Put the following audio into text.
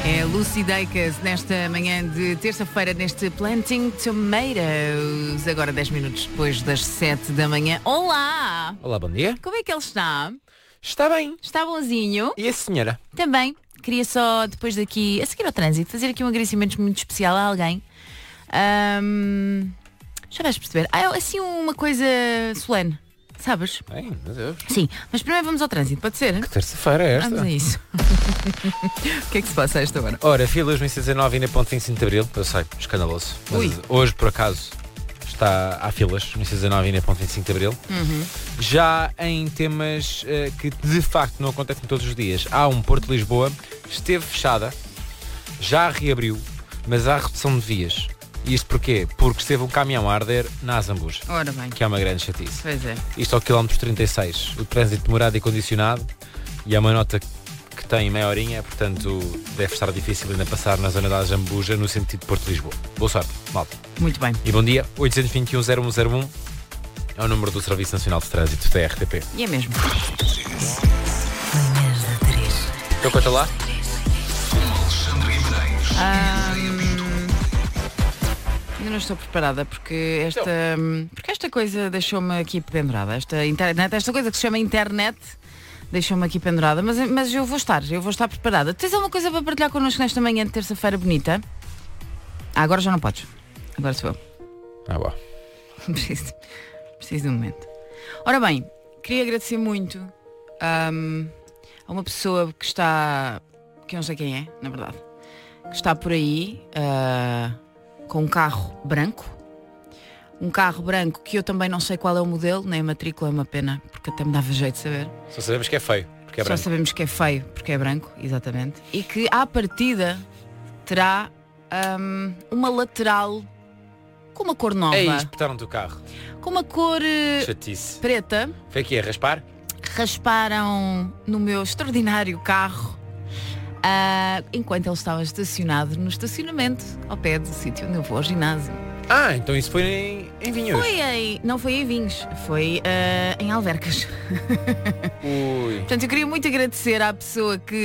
É Lucy Dacus nesta manhã de terça-feira neste Planting Tomatoes, agora 10 minutos depois das 7 da manhã. Olá! Olá, bom dia. Como é que ele está? Está bem. Está bonzinho? E a senhora? Também. Queria só, depois daqui, a seguir ao trânsito, fazer aqui um agradecimento muito especial a alguém. Já vais perceber. É assim uma coisa solene. Sabes? Bem, meu Deus. Sim, mas primeiro vamos ao trânsito, pode ser? Que terça-feira é esta? Vamos a isso. O que é que se passa a esta hora? Ora, filas no IC19 e na ponte 25 de Abril. Eu sei, escandaloso. Mas Ui. hoje, por acaso, há filas no IC19 e na ponte 25 de Abril. Já em temas que de facto não acontecem todos os dias. Há um Porto de Lisboa, esteve fechada, já reabriu, mas há redução de vias. E isto porquê? Porque esteve um caminhão a arder na Azambuja, Ora bem, que é uma grande chatice. pois é. Isto ao quilómetro 36. O trânsito demorado e condicionado. E é uma nota que tem meia horinha, portanto deve estar difícil ainda passar na zona da Azambuja no sentido de Porto de Lisboa. Boa sorte, malta. Muito bem. E bom dia. 821-0101 é o número do Serviço Nacional de Trânsito da RTP. E é mesmo. Então conta lá. Ainda não estou preparada porque esta coisa deixou-me aqui pendurada. Esta internet, esta coisa que se chama internet deixou-me aqui pendurada, mas eu vou estar preparada. Tens alguma coisa para partilhar connosco nesta manhã de terça-feira bonita? Agora já não podes. Agora sou eu. Bom. Preciso de um momento. Ora bem, queria agradecer muito a uma pessoa que eu não sei quem é, na verdade, que está por aí com um carro branco. Um carro branco que eu também não sei qual é o modelo, nem a matrícula, é uma pena, porque até me dava jeito de saber. Só sabemos que é feio, porque é Só branco. sabemos que é feio, porque é branco, exatamente. E que à partida terá uma lateral com uma cor nova. Ei, espetaram-te o carro. Com uma cor Chatice. preta. Foi aqui a raspar? Rasparam no meu extraordinário carro enquanto ele estava estacionado no estacionamento ao pé do sítio onde eu vou ao ginásio. Então isso foi em Vinhos. Não foi em Vinhos, foi em Alvercas. Ui. Portanto, eu queria muito agradecer à pessoa que